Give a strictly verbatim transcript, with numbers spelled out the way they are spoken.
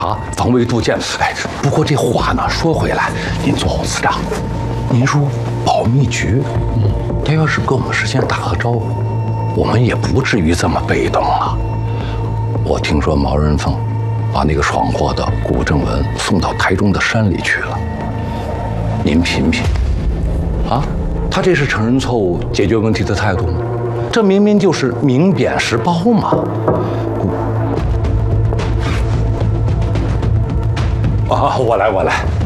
啊，防微杜渐。哎，不过这话呢说回来，您做侯司长，您说保密局，他要是跟我们事先打个招呼，我们也不至于这么被动啊。我听说毛人凤把那个闯祸的古正文送到台中的山里去了，您品品，啊，他这是承认错误、解决问题的态度吗？这明明就是明贬实褒嘛！啊，我来，我来。